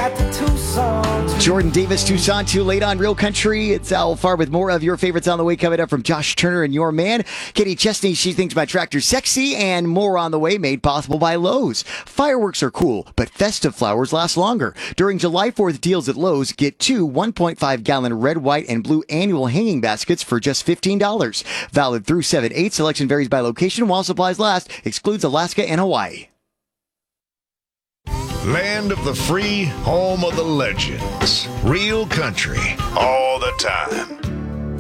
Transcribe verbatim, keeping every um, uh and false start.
got the Tucson. Jordan Davis, Tucson, too late on Real Country. It's Al Farb with more of your favorites on the way coming up from Josh Turner and Your Man. Katie Chesney, she thinks my tractor's sexy, and more on the way made possible by Lowe's. Fireworks are cool, but festive flowers last longer. During July fourth deals at Lowe's, get two one point five gallon red, white, and blue annual hanging baskets for just fifteen dollars. Valid through seven eight. Selection varies by location while supplies last. Excludes Alaska and Hawaii. Land of the free, home of the legends. Real country, all the time.